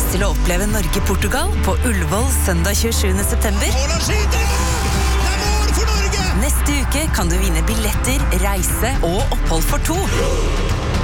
lyst til å oppleve Norge-Portugal på Ullevål søndag 27. september? Neste uke kan du vinne billetter, reise og opphold for 2.